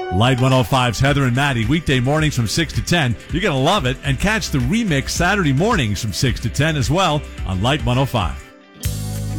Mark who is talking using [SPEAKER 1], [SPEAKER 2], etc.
[SPEAKER 1] Light 105's Heather and Maddie, weekday mornings from 6 to 10. You're going to love it. And catch the remix Saturday mornings from 6 to 10 as well on Light 105.